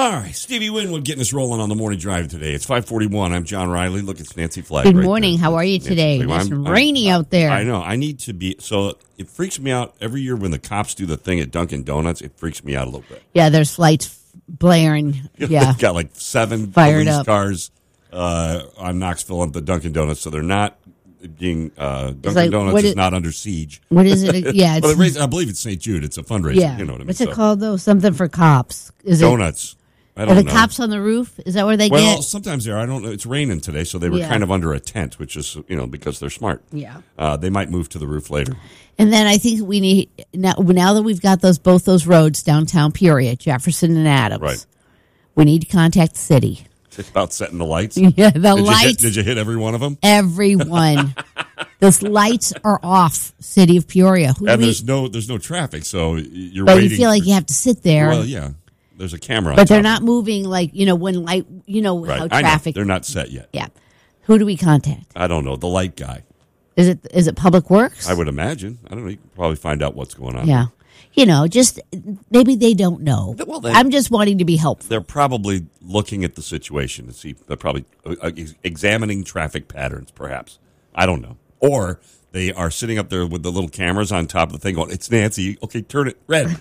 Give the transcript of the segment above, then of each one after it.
All right, Stevie Winwood getting us rolling on the morning drive today. It's 5:41. I'm John Riley. Look, it's Nancy Flagg. Good morning. How are you today? It's rainy out there. I know. I need to be. So it freaks me out every year when the cops do the thing at Dunkin' Donuts. It freaks me out a little bit. Yeah, there's lights blaring. Yeah. Got like 7 Fired police up. cars on Knoxville at the Dunkin' Donuts, so they're not being Dunkin' like, Donuts is not under siege. What is it? Yeah, Well, I believe it's St. Jude. It's a fundraiser. yeah. You know what I mean? What's it called though? Something for cops. Is Donuts. I Are don't the know. cops on the roof? Is that where they Well, get? sometimes they are. I don't know. It's raining today, so they were Yeah. kind of under a tent, which is, because they're smart. Yeah. They might move to the roof later. And then I think we need now that we've got both those roads downtown Peoria, Jefferson and Adams. Right. We need to contact the city. It's about setting the lights. Yeah, the lights. Did you hit every one of them? Everyone. Those lights are off, City of Peoria. And there's no traffic, so you're but waiting. you feel like you have to sit there. Well, yeah. There's a camera on But they're top not moving like, when light, Right. how I know. traffic. They're not set yet. Yeah. Who do we contact? I don't know. The light guy. Is it Public Works? I would imagine. I don't know. You can probably find out what's going on. Yeah. Just maybe they don't know. Well, then- I'm just wanting to be helpful. They're probably looking at the situation to see. They're probably examining traffic patterns, perhaps. I don't know. Or they are sitting up there with the little cameras on top of the thing going, it's Nancy. Okay, turn it red.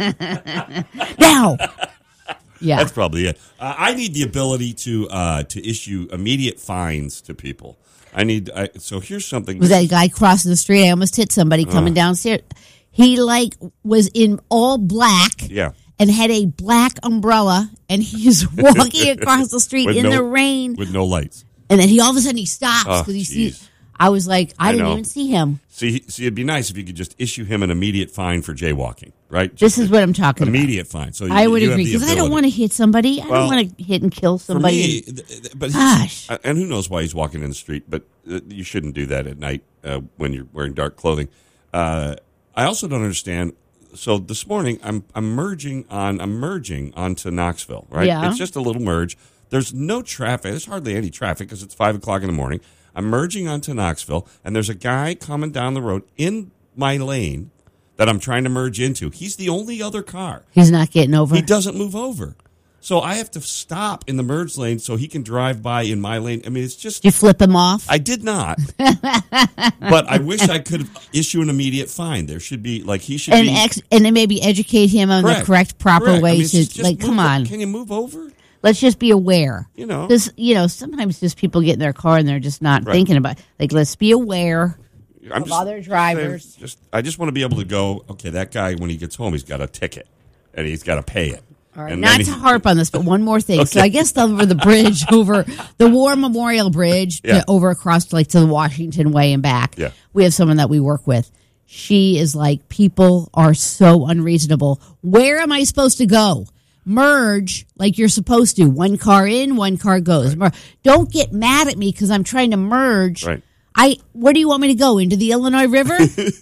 Now. Yeah. That's probably it. I need the ability to issue immediate fines to people. So here's something. Was that guy crossing the street? I almost hit somebody coming downstairs. He was in all black. Yeah. And had a black umbrella, and he's walking across the street in the rain with no lights. And then all of a sudden he stops because he geez. sees. I was like, I didn't know. even see him. See, it'd be nice if you could just issue him an immediate fine for jaywalking, right? This is what I'm talking about. Immediate fine. So I would you have agree the because I don't ability. want to hit somebody. I don't want to hit and kill somebody. For me, but Gosh. and who knows why he's walking in the street? But you shouldn't do that at night when you're wearing dark clothing. I also don't understand. So this morning, I'm merging onto Knoxville. Right? Yeah. It's just a little merge. There's no traffic. There's hardly any traffic because it's 5:00 in the morning. I'm merging onto Knoxville, and there's a guy coming down the road in my lane that I'm trying to merge into. He's the only other car. He's not getting over. He doesn't move over. So I have to stop in the merge lane so he can drive by in my lane. I mean, it's just... Did you flip him off? I did not. But I wish I could issue an immediate fine. There should be, he should be... And then maybe educate him on the correct, proper way to, come on. Can you move over? Let's just be aware. Because, sometimes just people get in their car and they're just not thinking about it. Let's be aware of other drivers. I just want to be able to go, okay, that guy, when he gets home, he's got a ticket and he's got to pay it. All right, and not to harp on this, but one more thing. Okay. So I guess over the bridge, over the War Memorial Bridge, over across to the Washington Way and back, we have someone that we work with. She is like, people are so unreasonable. Where am I supposed to go? Merge like you're supposed to. One car in, one car goes. Right. Don't get mad at me because I'm trying to merge. Right. Where do you want me to go? Into the Illinois River?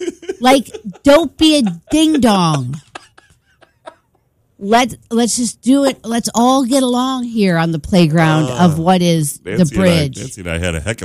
Don't be a ding dong. Let's just do it. Let's all get along here on the playground of what is the bridge. Nancy and I had a heck of